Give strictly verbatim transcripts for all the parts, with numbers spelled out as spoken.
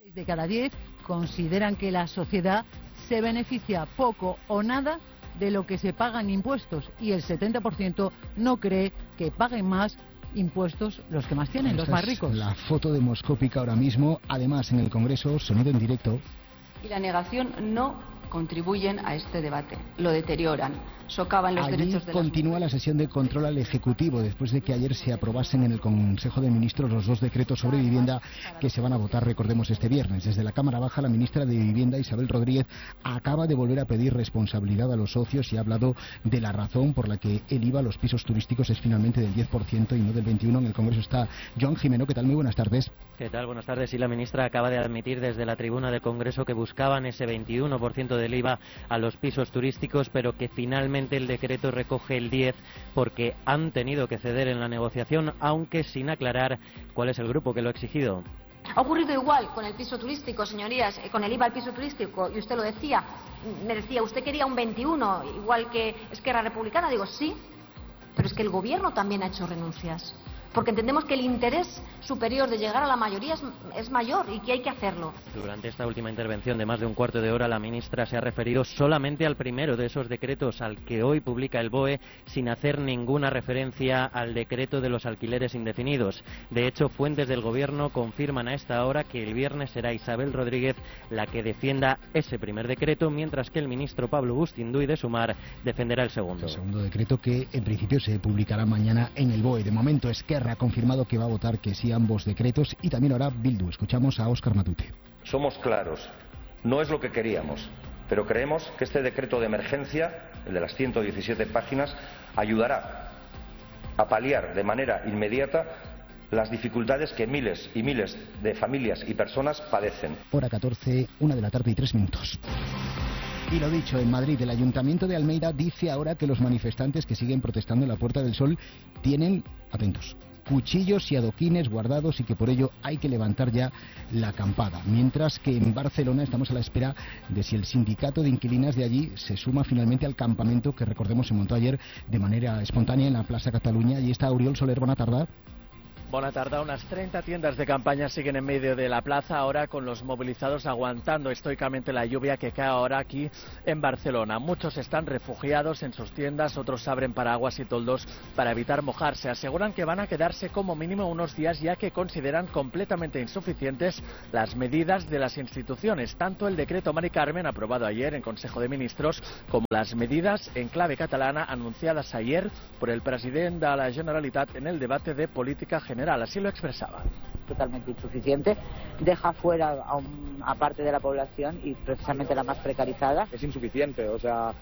De cada diez consideran que la sociedad se beneficia poco o nada de lo que se paga en impuestos y el setenta por ciento no cree que paguen más impuestos los que más tienen, Esta los más es ricos. La foto demoscópica ahora mismo, además en el Congreso, sonido en directo. Y la negación no contribuyen a este debate, lo deterioran, socavan los Allí derechos de las continúa la sesión de control al Ejecutivo después de que ayer se aprobasen en el Consejo de Ministros los dos decretos sobre vivienda que se van a votar, recordemos, este viernes. Desde la Cámara Baja, la ministra de Vivienda, Isabel Rodríguez, acaba de volver a pedir responsabilidad a los socios y ha hablado de la razón por la que el I V A a los pisos turísticos es finalmente del diez por ciento y no del veintiuno por ciento. En el Congreso está Joan Jimeno. ¿Qué tal? Muy buenas tardes. ¿Qué tal? Buenas tardes. Y la ministra acaba de admitir desde la tribuna del Congreso que buscaban ese veintiuno por ciento del I V A a los pisos turísticos, pero que finalmente el decreto recoge el diez por ciento porque han tenido que ceder en la negociación, aunque sin aclarar cuál es el grupo que lo ha exigido. Ha ocurrido igual con el piso turístico, señorías, con el I V A al piso turístico, y usted lo decía, me decía, usted quería un veintiuno, igual que Esquerra Republicana. Digo, sí, pero es que el Gobierno también ha hecho renuncias, porque entendemos que el interés superior de llegar a la mayoría es, es mayor y que hay que hacerlo. Durante esta última intervención de más de un cuarto de hora, la ministra se ha referido solamente al primero de esos decretos, al que hoy publica el B O E, sin hacer ninguna referencia al decreto de los alquileres indefinidos. De hecho, fuentes del Gobierno confirman a esta hora que el viernes será Isabel Rodríguez la que defienda ese primer decreto, mientras que el ministro Pablo Bustinduy de Sumar defenderá el segundo. El segundo decreto que en principio se publicará mañana en el B O E. De momento, Esquerra ha confirmado que va a votar que sí a ambos decretos y también ahora Bildu. Escuchamos a Óscar Matute. Somos claros, no es lo que queríamos, pero creemos que este decreto de emergencia, el de las ciento diecisiete páginas, ayudará a paliar de manera inmediata las dificultades que miles y miles de familias y personas padecen. Hora catorce, una de la tarde y tres minutos. Y lo dicho, en Madrid, el Ayuntamiento de Almeida dice ahora que los manifestantes que siguen protestando en la Puerta del Sol tienen, atentos, cuchillos y adoquines guardados y que por ello hay que levantar ya la acampada. Mientras que en Barcelona estamos a la espera de si el sindicato de inquilinas de allí se suma finalmente al campamento que, recordemos, se montó ayer de manera espontánea en la Plaza Cataluña. Y está Oriol Soler, buena tarde. Buena tarde. Unas treinta tiendas de campaña siguen en medio de la plaza, ahora con los movilizados aguantando estoicamente la lluvia que cae ahora aquí en Barcelona. Muchos están refugiados en sus tiendas, otros abren paraguas y toldos para evitar mojarse. Aseguran que van a quedarse como mínimo unos días, ya que consideran completamente insuficientes las medidas de las instituciones, tanto el decreto Mari Carmen aprobado ayer en Consejo de Ministros como las medidas en clave catalana anunciadas ayer por el presidente de la Generalitat en el debate de política general. Así lo expresaba. Totalmente insuficiente, deja fuera a, un, a parte de la población y precisamente la más precarizada. Es insuficiente, o sea,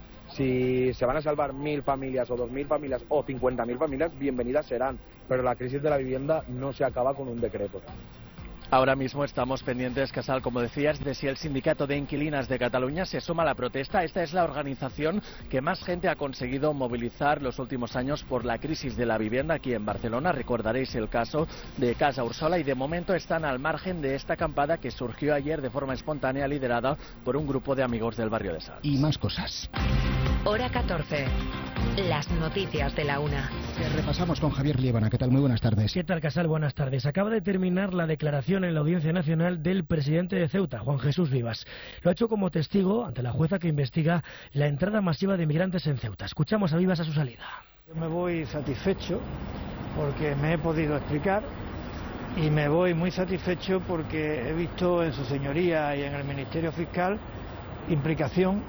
si se van a salvar mil familias o dos mil familias o cincuenta mil familias, bienvenidas serán, pero la crisis de la vivienda no se acaba con un decreto. Ahora mismo estamos pendientes, Casal, como decías, de si el Sindicato de Inquilinas de Cataluña se suma a la protesta. Esta es la organización que más gente ha conseguido movilizar los últimos años por la crisis de la vivienda aquí en Barcelona. Recordaréis el caso de Casa Ursola y de momento están al margen de esta acampada que surgió ayer de forma espontánea, liderada por un grupo de amigos del barrio de Sants. Y más cosas. Hora catorce. Las noticias de la una. Que repasamos con Javier Liébana. ¿Qué tal? Muy buenas tardes. ¿Qué tal, Casal? Buenas tardes. Acaba de terminar la declaración en la Audiencia Nacional del presidente de Ceuta, Juan Jesús Vivas. Lo ha hecho como testigo ante la jueza que investiga la entrada masiva de migrantes en Ceuta. Escuchamos a Vivas a su salida. Yo me voy satisfecho porque me he podido explicar y me voy muy satisfecho porque he visto en su señoría y en el Ministerio Fiscal implicación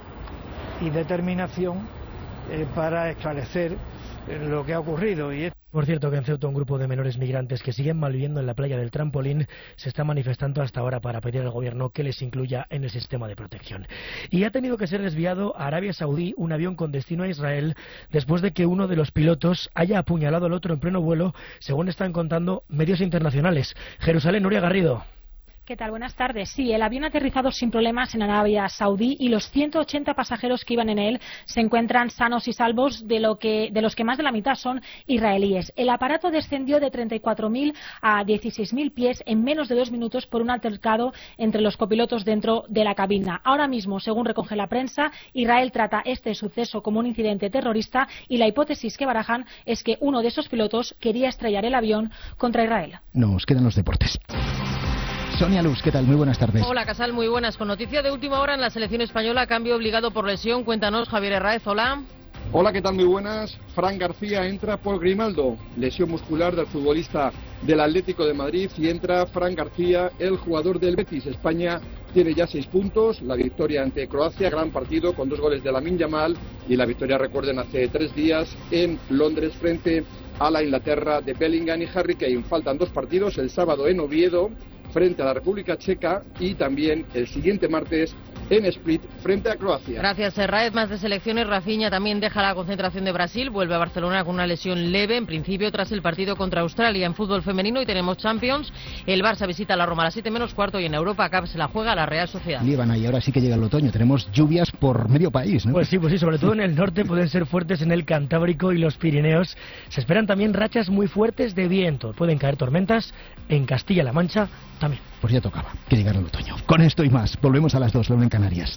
y determinación eh, para esclarecer eh, lo que ha ocurrido. Y Por cierto, que en Ceuta un grupo de menores migrantes que siguen malviviendo en la playa del Trampolín se está manifestando hasta ahora para pedir al gobierno que les incluya en el sistema de protección. Y ha tenido que ser desviado a Arabia Saudí un avión con destino a Israel después de que uno de los pilotos haya apuñalado al otro en pleno vuelo, según están contando medios internacionales. Jerusalén, Nuria Garrido. ¿Qué tal? Buenas tardes. Sí, el avión ha aterrizado sin problemas en Arabia Saudí y los ciento ochenta pasajeros que iban en él se encuentran sanos y salvos, de, lo que, de los que más de la mitad son israelíes. El aparato descendió de treinta y cuatro mil a dieciséis mil pies en menos de dos minutos por un altercado entre los copilotos dentro de la cabina. Ahora mismo, según recoge la prensa, Israel trata este suceso como un incidente terrorista y la hipótesis que barajan es que uno de esos pilotos quería estrellar el avión contra Israel. Nos quedan los deportes. Sonia Luz, ¿qué tal? Muy buenas tardes. Hola, Casal, muy buenas. Con noticia de última hora en la selección española, cambio obligado por lesión. Cuéntanos, Javier Herráez, hola. Hola, ¿qué tal? Muy buenas. Fran García entra por Grimaldo, lesión muscular del futbolista del Atlético de Madrid, y entra Fran García, el jugador del Betis. España tiene ya seis puntos, la victoria ante Croacia, gran partido con dos goles de Lamine Yamal, y la victoria, recuerden, hace tres días en Londres frente a la Inglaterra de Bellingham y Harry Kane. Faltan dos partidos, el sábado en Oviedo frente a la República Checa y también el siguiente martes en Split frente a Croacia. Gracias, Herráez. Más de selecciones. Rafinha también deja la concentración de Brasil, vuelve a Barcelona con una lesión leve, en principio tras el partido contra Australia. En fútbol femenino y tenemos Champions, el Barça visita a la Roma a las siete menos cuarto y en Europa Cup se la juega la Real Sociedad. Líbana, y ahora sí que llega el otoño, tenemos lluvias por medio país, ¿no? Pues sí, pues sí, sobre todo en el norte pueden ser fuertes en el Cantábrico y los Pirineos. Se esperan también rachas muy fuertes de viento, pueden caer tormentas en Castilla-La Mancha también. Pues ya tocaba que llegara el otoño. Con esto y más, volvemos a las dos, la una en Canarias.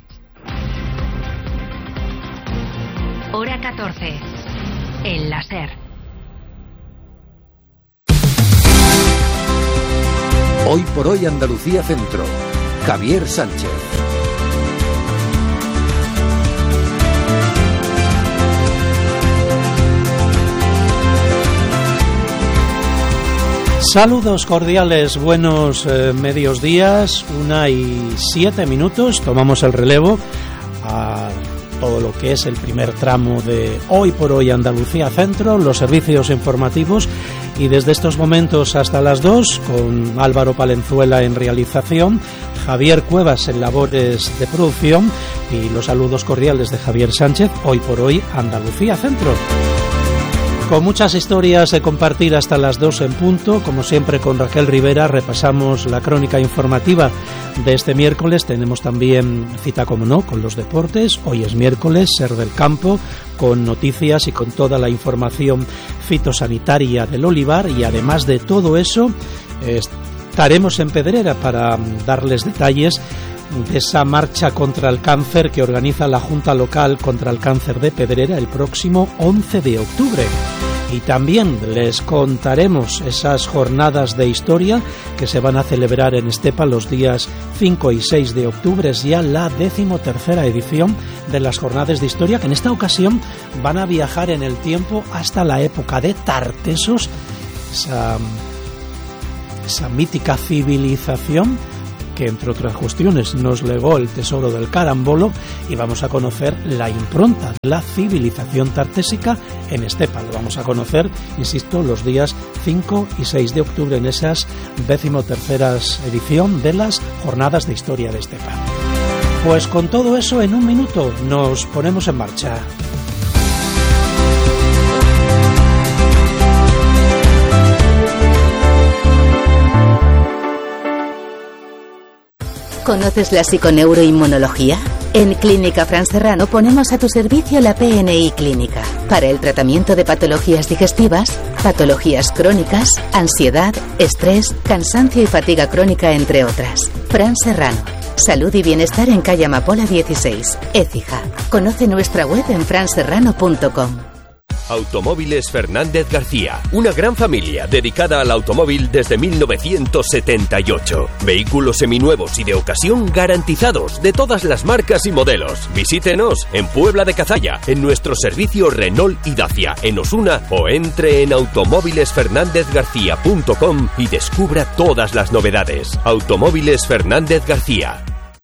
Hora catorce. El láser. Hoy por hoy Andalucía Centro. Javier Sánchez. Saludos cordiales, buenos eh, medios días, una y siete minutos, tomamos el relevo a todo lo que es el primer tramo de Hoy por Hoy Andalucía Centro, los servicios informativos, y desde estos momentos hasta las dos, con Álvaro Palenzuela en realización, Javier Cuevas en labores de producción y los saludos cordiales de Javier Sánchez, Hoy por Hoy Andalucía Centro. Con muchas historias de compartir hasta las dos en punto, como siempre con Raquel Rivera repasamos la crónica informativa de este miércoles. Tenemos también cita, como no, con los deportes. Hoy es miércoles, Ser del Campo, con noticias y con toda la información fitosanitaria del olivar, y además de todo eso estaremos en Pedrera para darles detalles de esa marcha contra el cáncer que organiza la Junta Local contra el Cáncer de Pedrera el próximo once de octubre. Y también les contaremos esas jornadas de historia que se van a celebrar en Estepa los días cinco y seis de octubre. Es ya la decimotercera edición de las jornadas de historia, que en esta ocasión van a viajar en el tiempo hasta la época de Tartesos, esa, esa mítica civilización que, entre otras cuestiones, nos legó el tesoro del carambolo, y vamos a conocer la impronta de la civilización tartésica en Estepa. Lo vamos a conocer, insisto, los días cinco y seis de octubre en esas decimoterceras edición de las Jornadas de Historia de Estepa. Pues con todo eso, en un minuto nos ponemos en marcha. ¿Conoces la psiconeuroinmunología? En Clínica Fran Serrano ponemos a tu servicio la P N I Clínica para el tratamiento de patologías digestivas, patologías crónicas, ansiedad, estrés, cansancio y fatiga crónica, entre otras. Fran Serrano. Salud y bienestar en calle Amapola dieciséis, Écija. Conoce nuestra web en fran serrano punto com. Automóviles Fernández García, una gran familia dedicada al automóvil desde mil novecientos setenta y ocho. Vehículos seminuevos y de ocasión garantizados, de todas las marcas y modelos. Visítenos en Puebla de Cazalla, en nuestro servicio Renault y Dacia, en Osuna, o entre en automóviles fernández garcía punto com y descubra todas las novedades. Automóviles Fernández García.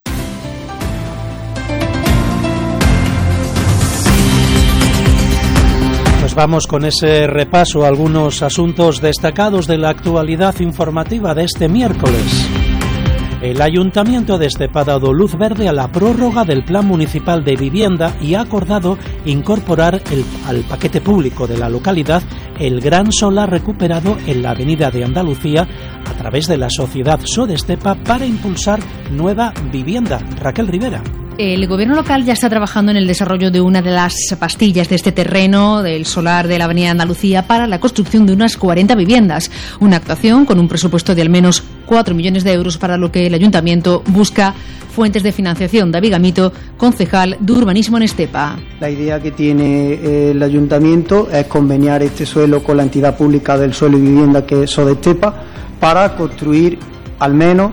Vamos con ese repaso a algunos asuntos destacados de la actualidad informativa de este miércoles. El Ayuntamiento de Estepa ha dado luz verde a la prórroga del Plan Municipal de Vivienda y ha acordado incorporar el, al paquete público de la localidad el gran solar recuperado en la Avenida de Andalucía a través de la Sociedad Sodestepa para impulsar nueva vivienda. Raquel Rivera. El gobierno local ya está trabajando en el desarrollo de una de las pastillas de este terreno, del solar de la Avenida de Andalucía, para la construcción de unas cuarenta viviendas. Una actuación con un presupuesto de al menos cuatro millones de euros, para lo que el ayuntamiento busca fuentes de financiación. David Gamito, concejal de Urbanismo en Estepa. La idea que tiene el ayuntamiento es conveniar este suelo con la entidad pública del suelo y vivienda, que es Sodestepa, para construir al menos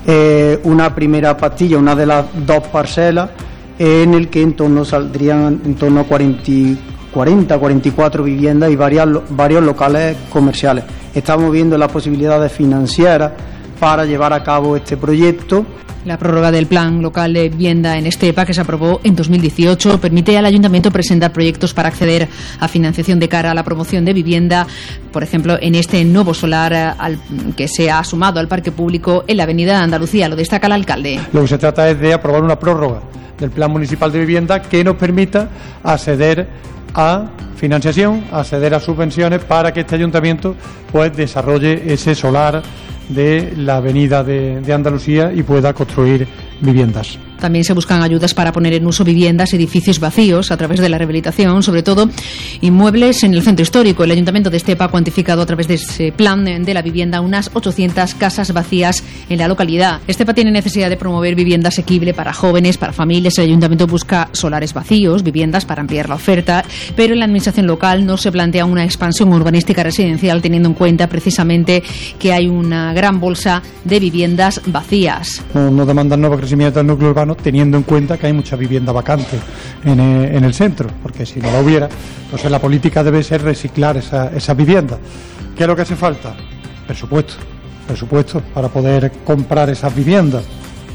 eh, una primera pastilla, una de las dos parcelas, en el que en torno saldrían en torno a cuarenta, cuarenta y cuatro viviendas y varias, varios locales comerciales. Estamos viendo las posibilidades financieras para llevar a cabo este proyecto. La prórroga del Plan Local de Vivienda en Estepa, que se aprobó en dos mil dieciocho, permite al Ayuntamiento presentar proyectos para acceder a financiación de cara a la promoción de vivienda, por ejemplo, en este nuevo solar al, que se ha sumado al parque público en la Avenida de Andalucía. Lo destaca el alcalde. Lo que se trata es de aprobar una prórroga del Plan Municipal de Vivienda que nos permita acceder a financiación, acceder a subvenciones para que este ayuntamiento pues desarrolle ese solar de la avenida de, de Andalucía y pueda construir viviendas. También se buscan ayudas para poner en uso viviendas, edificios vacíos a través de la rehabilitación, sobre todo inmuebles en el centro histórico. El Ayuntamiento de Estepa ha cuantificado a través de ese plan de la vivienda unas ochocientas casas vacías en la localidad. Estepa tiene necesidad de promover vivienda asequible para jóvenes, para familias. El Ayuntamiento busca solares vacíos, viviendas para ampliar la oferta, pero en la administración local no se plantea una expansión urbanística residencial, teniendo en cuenta precisamente que hay una gran bolsa de viviendas vacías. No, no demandan nuevo crecimiento del núcleo urbano, teniendo en cuenta que hay mucha vivienda vacante en, eh, en el centro, porque si no la hubiera, entonces la política debe ser reciclar esa, esa vivienda. ¿Qué es lo que hace falta? Presupuesto, presupuesto para poder comprar esas viviendas.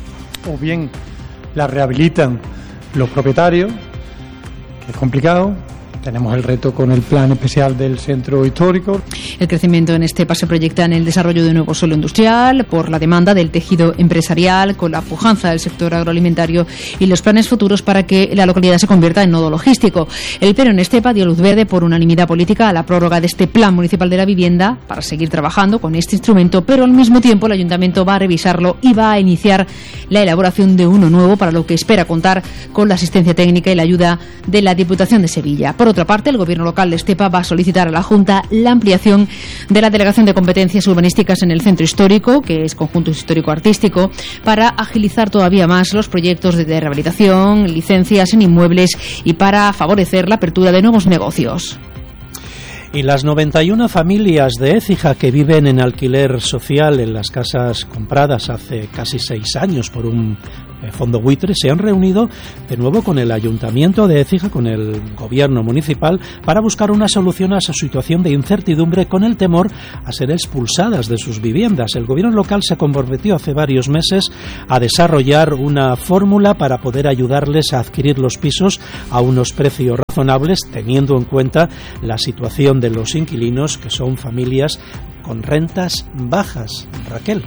O bien las rehabilitan los propietarios, que es complicado. Tenemos el reto con el plan especial del centro histórico. El crecimiento en Estepa se proyecta en el desarrollo de nuevo suelo industrial, por la demanda del tejido empresarial, con la pujanza del sector agroalimentario y los planes futuros para que la localidad se convierta en nodo logístico. El Pleno en Estepa dio luz verde por unanimidad política a la prórroga de este Plan Municipal de la Vivienda para seguir trabajando con este instrumento, pero al mismo tiempo el Ayuntamiento va a revisarlo y va a iniciar la elaboración de uno nuevo, para lo que espera contar con la asistencia técnica y la ayuda de la Diputación de Sevilla. Por otra parte, el Gobierno local de Estepa va a solicitar a la Junta la ampliación de la Delegación de Competencias Urbanísticas en el Centro Histórico, que es Conjunto Histórico-Artístico, para agilizar todavía más los proyectos de rehabilitación, licencias en inmuebles y para favorecer la apertura de nuevos negocios. Y las noventa y una familias de Écija que viven en alquiler social en las casas compradas hace casi seis años por un fondo buitre se han reunido de nuevo con el Ayuntamiento de Écija, con el Gobierno municipal, para buscar una solución a su situación de incertidumbre, con el temor a ser expulsadas de sus viviendas. El Gobierno local se comprometió hace varios meses a desarrollar una fórmula para poder ayudarles a adquirir los pisos a unos precios razonables, teniendo en cuenta la situación de los inquilinos, que son familias con rentas bajas. Raquel.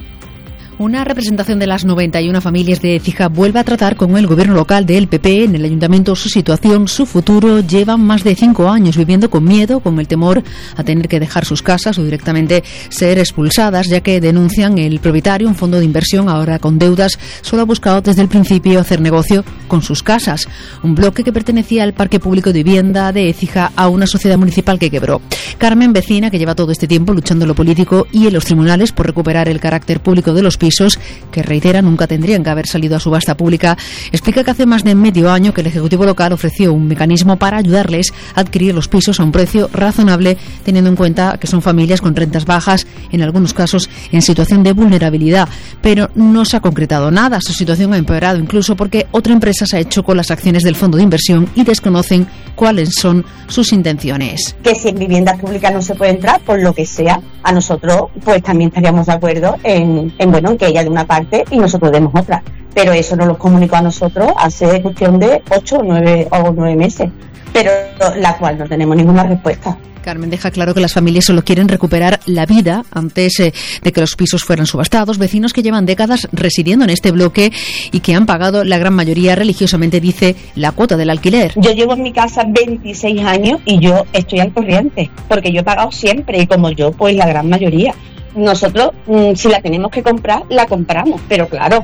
Una representación de las noventa y una familias de Écija vuelve a tratar con el gobierno local del P P en el ayuntamiento su situación, su futuro. Llevan más de cinco años viviendo con miedo, con el temor a tener que dejar sus casas o directamente ser expulsadas, ya que denuncian el propietario, un fondo de inversión ahora con deudas, solo ha buscado desde el principio hacer negocio con sus casas. Un bloque que pertenecía al Parque Público de Vivienda de Écija, a una sociedad municipal que quebró. Carmen, vecina, que lleva todo este tiempo luchando en lo político y en los tribunales por recuperar el carácter público de los pisos, que reitera nunca tendrían que haber salido a subasta pública, explica que hace más de medio año que el Ejecutivo local ofreció un mecanismo para ayudarles a adquirir los pisos a un precio razonable, teniendo en cuenta que son familias con rentas bajas, en algunos casos en situación de vulnerabilidad, pero no se ha concretado nada. Su situación ha empeorado incluso porque otra empresa se ha hecho con las acciones del fondo de inversión y desconocen cuáles son sus intenciones. Que si en viviendas públicas no se puede entrar, por lo que sea, a nosotros pues también estaríamos de acuerdo en, en bueno, en que ella de una parte y nosotros demos otra, pero eso nos lo comunicó a nosotros hace cuestión de ocho o nueve o nueve meses, pero la cual no tenemos ninguna respuesta. Carmen deja claro que las familias solo quieren recuperar la vida antes eh, de que los pisos fueran subastados. Vecinos que llevan décadas residiendo en este bloque y que han pagado la gran mayoría religiosamente, dice, la cuota del alquiler. Yo llevo en mi casa veintiséis años y yo estoy al corriente, porque yo he pagado siempre y como yo, pues la gran mayoría. Nosotros, mmm, si la tenemos que comprar, la compramos, pero claro,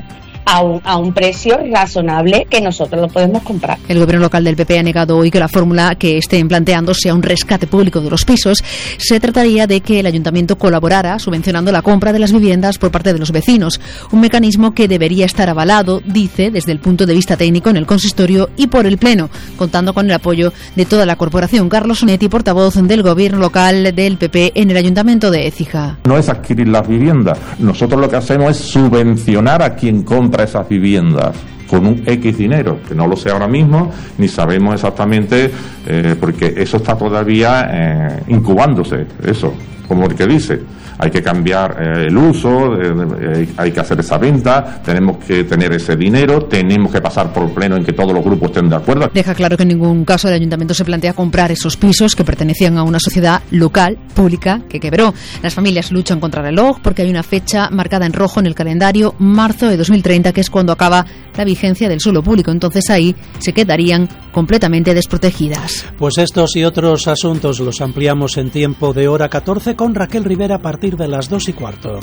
a un, a un precio razonable que nosotros lo podemos comprar. El gobierno local del P P ha negado hoy que la fórmula que estén planteando sea un rescate público de los pisos. Se trataría de que el ayuntamiento colaborara subvencionando la compra de las viviendas por parte de los vecinos, un mecanismo que debería estar avalado, dice, desde el punto de vista técnico en el consistorio y por el Pleno, contando con el apoyo de toda la corporación. Carlos Onetti, portavoz del gobierno local del P P en el ayuntamiento de Écija. No es adquirir las viviendas, nosotros lo que hacemos es subvencionar a quien compra esas viviendas con un X dinero, que no lo sé ahora mismo, ni sabemos exactamente, eh, porque eso está todavía eh, incubándose, eso, como el que dice. Hay que cambiar eh, el uso, eh, eh, hay que hacer esa venta, tenemos que tener ese dinero, tenemos que pasar por el pleno en que todos los grupos estén de acuerdo. Deja claro que en ningún caso el ayuntamiento se plantea comprar esos pisos que pertenecían a una sociedad local, pública, que quebró. Las familias luchan contra el reloj porque hay una fecha marcada en rojo en el calendario, marzo de dos mil treinta, que es cuando acaba la vigencia del suelo público. Entonces ahí se quedarían completamente desprotegidas. Pues estos y otros asuntos los ampliamos en tiempo de hora catorce con Raquel Rivera a partir de las dos y cuarto.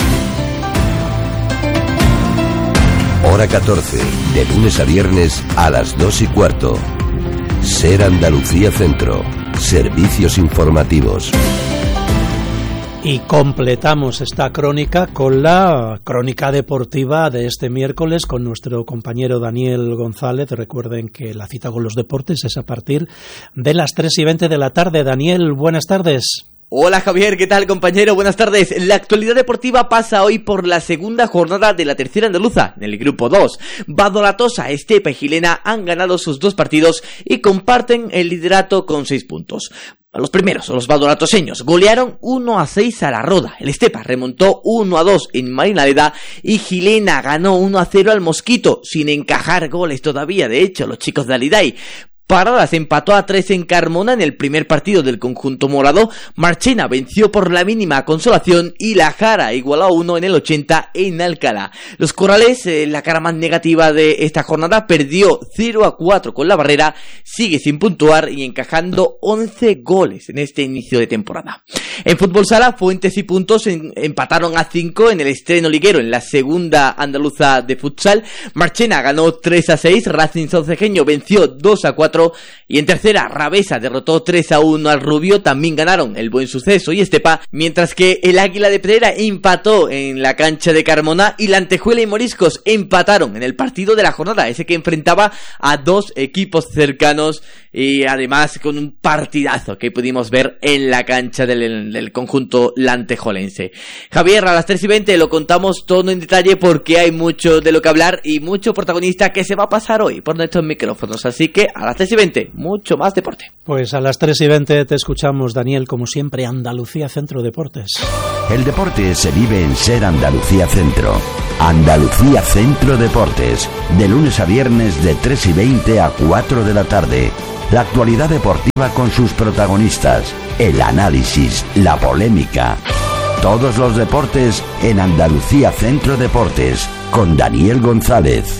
Hora catorce, de lunes a viernes a las dos y cuarto. Ser Andalucía Centro, servicios informativos. Y completamos esta crónica con la crónica deportiva de este miércoles con nuestro compañero Daniel González. Recuerden que la cita con los deportes es a partir de las tres y veinte de la tarde. Daniel, buenas tardes. Hola Javier, ¿qué tal compañero? Buenas tardes. La actualidad deportiva pasa hoy por la segunda jornada de la tercera andaluza, en el grupo dos. Badolatosa, Estepa y Gilena han ganado sus dos partidos y comparten el liderato con seis puntos. Los primeros, los badolatoseños, golearon uno a seis a la Roda. El Estepa remontó uno a dos en Marinaleda y Gilena ganó uno a cero al Mosquito, sin encajar goles todavía, de hecho, los chicos de Aliday. Paradas empató a tres en Carmona en el primer partido del conjunto morado. Marchena venció por la mínima Consolación y La Jara igualó a uno en el ochenta en Alcalá. Los Corrales, eh, la cara más negativa de esta jornada, perdió cero a cuatro con La Barrera, sigue sin puntuar y encajando once goles en este inicio de temporada. En fútbol sala, Fuentes y Puntos en, empataron a cinco en el estreno liguero en la segunda andaluza de futsal. Marchena ganó tres a seis, Racing Saucejeño venció dos a cuatro. Y en tercera, Rabesa derrotó tres a uno al Rubio, también ganaron el Buen Suceso y Estepa, mientras que el Águila de Pedrera empató en la cancha de Carmona y la Antejuela y Moriscos empataron en el partido de la jornada, ese que enfrentaba a dos equipos cercanos y además con un partidazo que pudimos ver en la cancha del, del conjunto lantejolense. Javier, a las tres y veinte lo contamos todo en detalle porque hay mucho de lo que hablar y mucho protagonista que se va a pasar hoy por nuestros micrófonos, así que a las tres y veinte, mucho más deporte. Pues a las tres y veinte te escuchamos, Daniel, como siempre, Andalucía Centro Deportes. El deporte se vive en Ser Andalucía Centro. Andalucía Centro Deportes, de lunes a viernes de tres y veinte a cuatro de la tarde. La actualidad deportiva con sus protagonistas, el análisis, la polémica. Todos los deportes en Andalucía Centro Deportes, con Daniel González.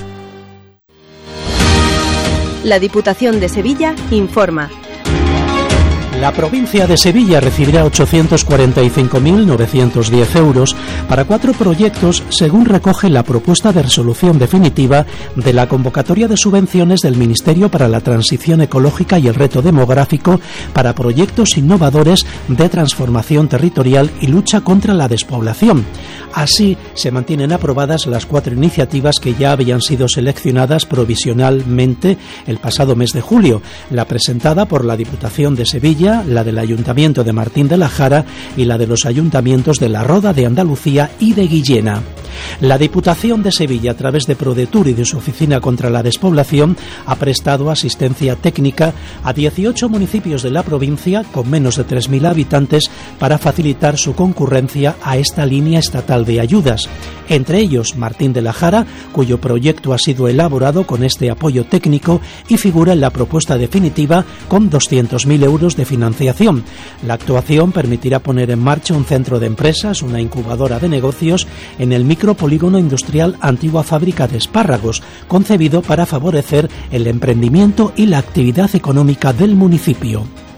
La Diputación de Sevilla informa. La provincia de Sevilla recibirá ochocientos cuarenta y cinco mil novecientos diez euros para cuatro proyectos, según recoge la propuesta de resolución definitiva de la convocatoria de subvenciones del Ministerio para la Transición Ecológica y el Reto Demográfico para proyectos innovadores de transformación territorial y lucha contra la despoblación. Así, se mantienen aprobadas las cuatro iniciativas que ya habían sido seleccionadas provisionalmente el pasado mes de julio, la presentada por la Diputación de Sevilla, la del Ayuntamiento de Martín de la Jara y la de los ayuntamientos de La Roda, de Andalucía y de Guillena. La Diputación de Sevilla, a través de Prodetur y de su Oficina contra la Despoblación, ha prestado asistencia técnica a dieciocho municipios de la provincia con menos de tres mil habitantes para facilitar su concurrencia a esta línea estatal de ayudas. Entre ellos, Martín de la Jara, cuyo proyecto ha sido elaborado con este apoyo técnico y figura en la propuesta definitiva con doscientos mil euros de financiación. La actuación permitirá poner en marcha un centro de empresas, una incubadora de negocios, en el micropolígono industrial Antigua Fábrica de Espárragos, concebido para favorecer el emprendimiento y la actividad económica del municipio.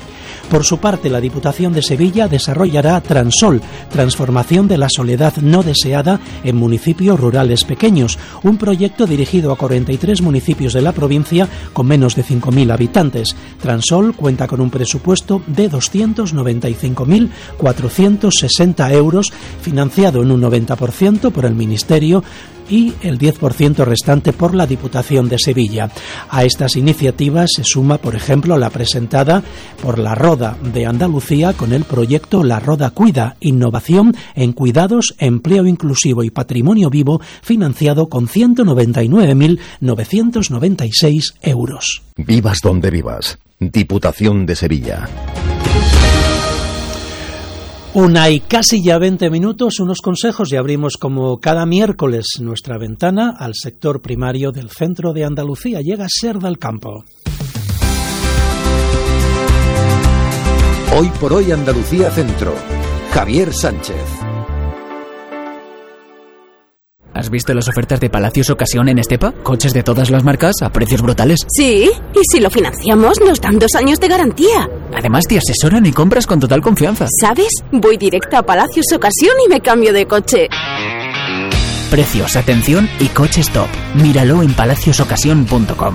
Por su parte, la Diputación de Sevilla desarrollará Transol, transformación de la soledad no deseada en municipios rurales pequeños, un proyecto dirigido a cuarenta y tres municipios de la provincia con menos de cinco mil habitantes. Transol cuenta con un presupuesto de doscientos noventa y cinco mil cuatrocientos sesenta euros, financiado en un noventa por ciento por el Ministerio y el diez por ciento restante por la Diputación de Sevilla. A estas iniciativas se suma, por ejemplo, la presentada por la Roda de Andalucía con el proyecto La Roda Cuida, innovación en cuidados, empleo inclusivo y patrimonio vivo, financiado con ciento noventa y nueve mil novecientos noventa y seis euros. Vivas donde vivas. Diputación de Sevilla. Una y casi ya veinte minutos, unos consejos y abrimos como cada miércoles nuestra ventana al sector primario del centro de Andalucía. Llega Ser del Campo. Hoy por hoy Andalucía Centro. Javier Sánchez. ¿Has visto las ofertas de Palacios Ocasión en Estepa? Coches de todas las marcas a precios brutales. Sí, y si lo financiamos nos dan dos años de garantía. Además te asesoran y compras con total confianza. ¿Sabes? Voy directa a Palacios Ocasión y me cambio de coche. Precios, atención y coches top. Míralo en palacios ocasión punto com.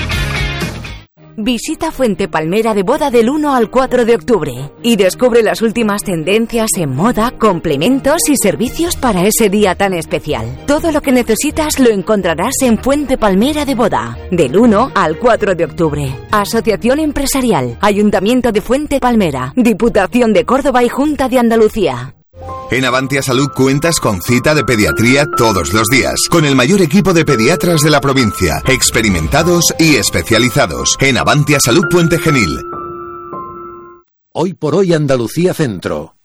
Visita Fuente Palmera de Boda del uno al cuatro de octubre y descubre las últimas tendencias en moda, complementos y servicios para ese día tan especial. Todo lo que necesitas lo encontrarás en Fuente Palmera de Boda, del uno al cuatro de octubre. Asociación Empresarial, Ayuntamiento de Fuente Palmera, Diputación de Córdoba y Junta de Andalucía. En Avantia Salud cuentas con cita de pediatría todos los días, con el mayor equipo de pediatras de la provincia, experimentados y especializados. En Avantia Salud Puente Genil. Hoy por hoy Andalucía Centro.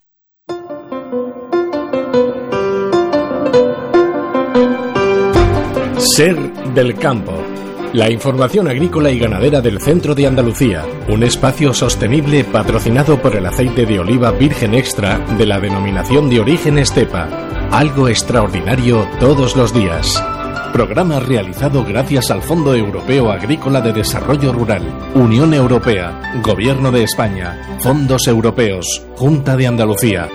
Ser del Campo. La información agrícola y ganadera del centro de Andalucía. Un espacio sostenible patrocinado por el aceite de oliva virgen extra de la denominación de origen Estepa. Algo extraordinario todos los días. Programa realizado gracias al Fondo Europeo Agrícola de Desarrollo Rural, Unión Europea, Gobierno de España, Fondos Europeos, Junta de Andalucía.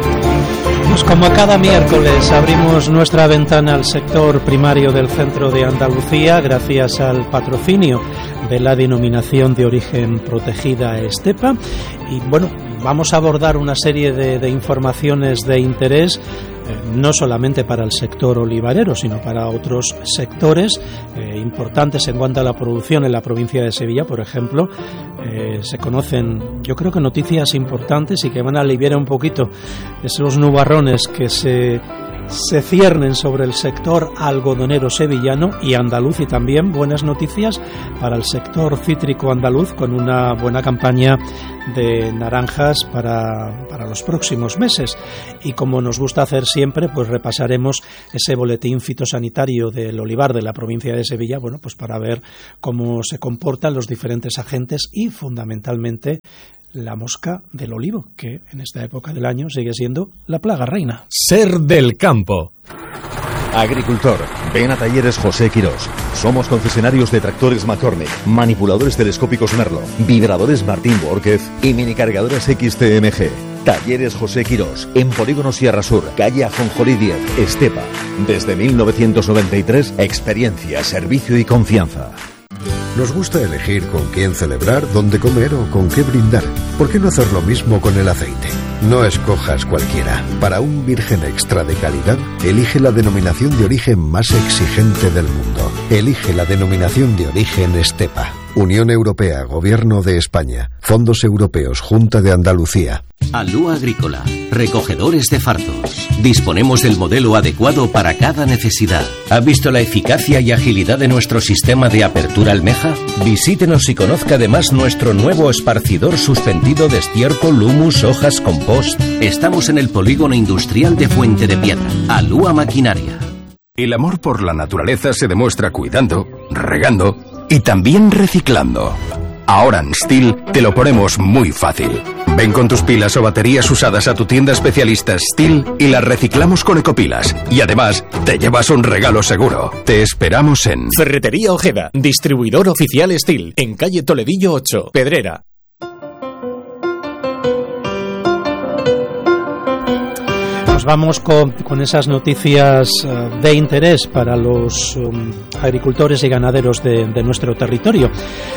Pues como cada miércoles abrimos nuestra ventana al sector primario del centro de Andalucía gracias al patrocinio de la denominación de origen protegida Estepa y bueno, vamos a abordar una serie de, de informaciones de interés eh, no solamente para el sector olivarero sino para otros sectores eh, importantes en cuanto a la producción en la provincia de Sevilla, por ejemplo. Eh, se conocen, yo creo que noticias importantes y que van a aliviar un poquito esos nubarrones que se, se ciernen sobre el sector algodonero sevillano y andaluz, y también buenas noticias para el sector cítrico andaluz con una buena campaña de naranjas para, para los próximos meses. Y como nos gusta hacer siempre, pues repasaremos ese boletín fitosanitario del olivar de la provincia de Sevilla, bueno, pues para ver cómo se comportan los diferentes agentes y fundamentalmente la mosca del olivo, que en esta época del año sigue siendo la plaga reina. Ser del Campo. Agricultor, ven a Talleres José Quirós. Somos concesionarios de tractores McCormick, manipuladores telescópicos Merlo, vibradores Martín Borquez y minicargadoras X T M G. Talleres José Quirós, en Polígono Sierra Sur, calle Ajonjolí diez, Estepa. Desde mil novecientos noventa y tres, experiencia, servicio y confianza. Nos gusta elegir con quién celebrar, dónde comer o con qué brindar. ¿Por qué no hacer lo mismo con el aceite? No escojas cualquiera. Para un virgen extra de calidad, elige la denominación de origen más exigente del mundo. Elige la denominación de origen Estepa. Unión Europea, Gobierno de España, Fondos Europeos, Junta de Andalucía. Alúa Agrícola, recogedores de fardos. Disponemos del modelo adecuado para cada necesidad. ¿Ha visto la eficacia y agilidad de nuestro sistema de apertura almeja? Visítenos y conozca además nuestro nuevo esparcidor suspendido de estiércol, humus, hojas, compost. Estamos en el polígono industrial de Fuente de Piedra. Alúa Maquinaria. El amor por la naturaleza se demuestra cuidando, regando y también reciclando. Ahora en Stihl te lo ponemos muy fácil. Ven con tus pilas o baterías usadas a tu tienda especialista Stihl y las reciclamos con ecopilas. Y además, te llevas un regalo seguro. Te esperamos en Ferretería Ojeda, distribuidor oficial Stihl, en calle Toledillo ocho, Pedrera. Nos vamos con, con esas noticias uh, de interés para los um, agricultores y ganaderos de, de nuestro territorio.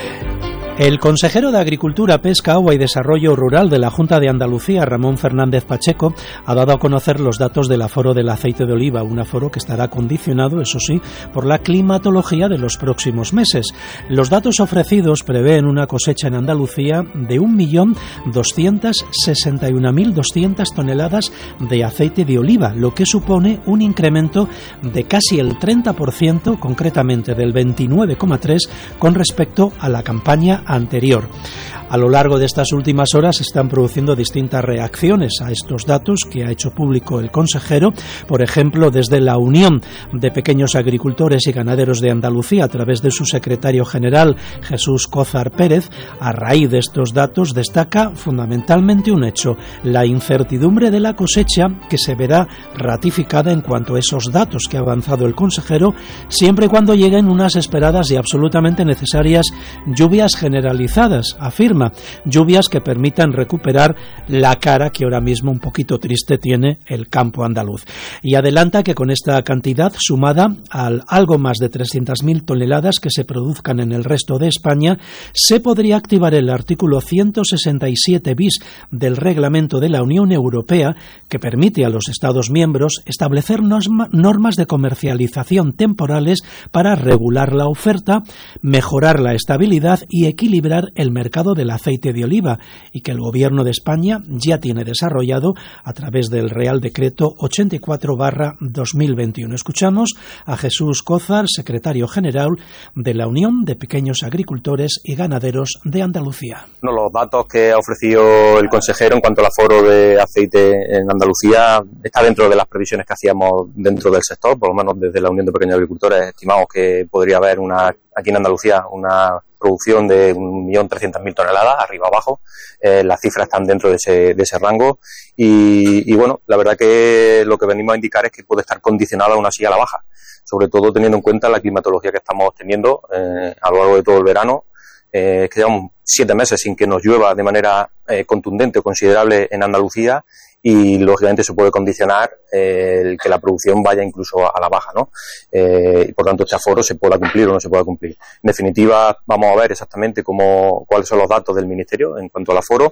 El consejero de Agricultura, Pesca, Agua y Desarrollo Rural de la Junta de Andalucía, Ramón Fernández Pacheco, ha dado a conocer los datos del aforo del aceite de oliva, un aforo que estará condicionado, eso sí, por la climatología de los próximos meses. Los datos ofrecidos prevén una cosecha en Andalucía de un millón doscientas sesenta y una mil doscientas toneladas de aceite de oliva, lo que supone un incremento de casi el treinta por ciento, concretamente del veintinueve coma tres por ciento con respecto a la campaña anterior. A lo largo de estas últimas horas se están produciendo distintas reacciones a estos datos que ha hecho público el consejero. Por ejemplo, desde la Unión de Pequeños Agricultores y Ganaderos de Andalucía, a través de su secretario general, Jesús Cózar Pérez, a raíz de estos datos destaca fundamentalmente un hecho: la incertidumbre de la cosecha, que se verá ratificada en cuanto a esos datos que ha avanzado el consejero, siempre y cuando lleguen unas esperadas y absolutamente necesarias lluvias generalizadas, afirma, lluvias que permitan recuperar la cara que ahora mismo un poquito triste tiene el campo andaluz. Y adelanta que con esta cantidad, sumada al algo más de trescientas mil toneladas que se produzcan en el resto de España, se podría activar el artículo ciento sesenta y siete bis del Reglamento de la Unión Europea, que permite a los Estados miembros establecer normas de comercialización temporales para regular la oferta, mejorar la estabilidad y equilibrar el mercado del aceite de oliva, y que el Gobierno de España ya tiene desarrollado a través del Real Decreto ochenta y cuatro barra dos mil veintiuno. Escuchamos a Jesús Cózar, secretario general de la Unión de Pequeños Agricultores y Ganaderos de Andalucía. Bueno, los datos que ha ofrecido el consejero en cuanto al aforo de aceite en Andalucía está dentro de las previsiones que hacíamos dentro del sector. Por lo menos desde la Unión de Pequeños Agricultores estimamos que podría haber una aquí en Andalucía una producción de un millón trescientas mil toneladas, arriba abajo. Eh, las cifras están dentro de ese, de ese rango y, y bueno, la verdad que lo que venimos a indicar es que puede estar condicionada aún así a la baja, sobre todo teniendo en cuenta la climatología que estamos teniendo eh, a lo largo de todo el verano. Eh, que llevamos siete meses sin que nos llueva de manera eh, contundente o considerable en Andalucía, y lógicamente se puede condicionar eh, el que la producción vaya incluso a, a la baja, ¿no? Eh, y por tanto este aforo se pueda cumplir o no se pueda cumplir. En definitiva, vamos a ver exactamente cómo, cuáles son los datos del Ministerio en cuanto al aforo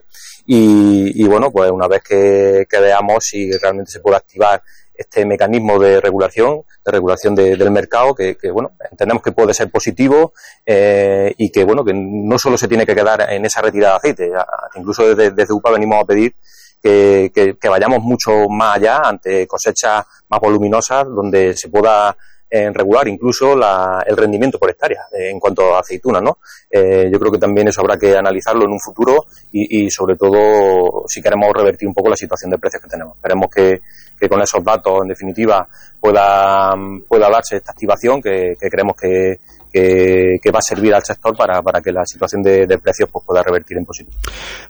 y, y bueno, pues una vez que, que veamos si realmente se puede activar este mecanismo de regulación, de regulación de, del mercado, que, que bueno, entendemos que puede ser positivo eh, y que bueno, que no solo se tiene que quedar en esa retirada de aceite, ya, incluso desde, desde U P A venimos a pedir que, que, que vayamos mucho más allá ante cosechas más voluminosas donde se pueda eh, regular incluso la, el rendimiento por hectárea eh, en cuanto a aceitunas, ¿no? Eh, yo creo que también eso habrá que analizarlo en un futuro y, y sobre todo si queremos revertir un poco la situación de precios que tenemos. Esperemos que, que con esos datos en definitiva pueda, pueda darse esta activación que, que creemos que, que, que va a servir al sector para, para que la situación de, de precios pues, pueda revertir en positivo.